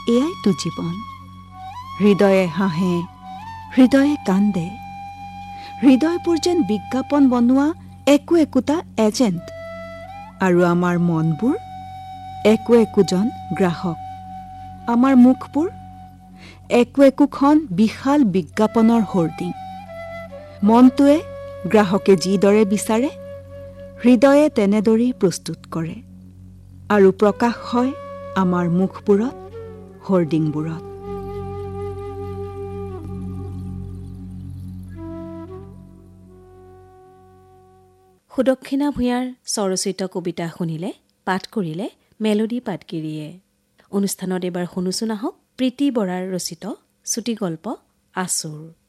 এয়াইতো জীৱন। হৃদয়ে হাঁহে, হৃদয়ে কান্দে। হৃদয়বোৰ যেন বিজ্ঞাপন বনোৱা একোটা এজেণ্ট, আৰু আমাৰ মনবোৰ একোজন গ্ৰাহক। আমাৰ মুখবোৰ একোখন বিশাল বিজ্ঞাপনৰ হোৰ্ডিং। মনটোৱে গ্ৰাহকে যিদৰে বিচাৰে, হৃদয়ে তেনেদৰেই প্ৰস্তুত কৰে, আৰু প্ৰকাশ হয় আমাৰ মুখবোৰত, হোৰ্ডিংবোৰত। সুদক্ষিণা ভূঞাৰ স্বৰচিত কবিতা শুনিলে, পাঠ কৰিলে মেলোডি পাটগিৰিয়ে। অনুষ্ঠানত এইবাৰ শুনোচোন আহক প্ৰীতি বৰাৰ ৰচিত চুটিগল্প আচুৰ।